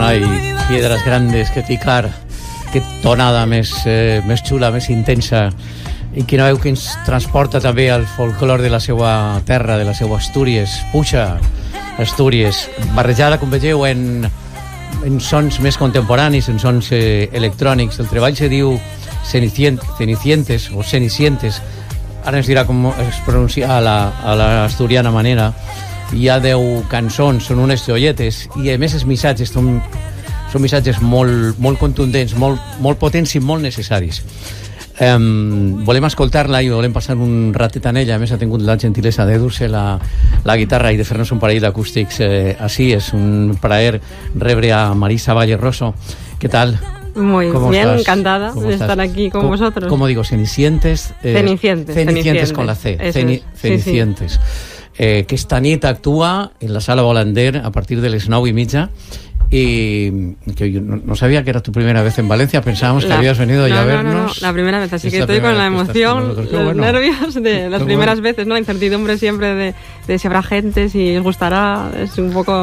no hay piedras grandes que picar, que tonada més xula, més intensa, i quina veu que ens transporta també al folclore de la seva terra, de la seva Astúries. Puja, Astúries, barrejada, com vegeu, en sons més contemporanis, en sons electrònics. El treball se diu Cenicientes o Cenicientes, ara ens dirà com es pronuncia a l'asturiana manera. Hi ha 10 cançons, són unes joietes, i a més els missatges són missatges molt contundents, molt potents i molt necessaris. Volem escoltar-la i volem passar un ratet amb ella. A més, ha tingut la gentilesa de dur-se la guitarra i de fer-nos un parell d'acústics així. Es un plaer rebre a Marisa Valle-Roso. ¿Qué tal? Muy bien, estás? Encantada de estar aquí con vosotros. ¿Cómo digo? Cenicientes. Cenicientes con la C. Cenicientes. Que esta nit actua en la Sala Bolander a partir de les 9:30. Y que yo no sabía que era tu primera vez en Valencia, pensábamos que habías venido ya a vernos. No, la primera vez, así que estoy con la emoción, los nervios de las primeras veces, ¿no? La incertidumbre siempre de si habrá gente, si os gustará, es un poco...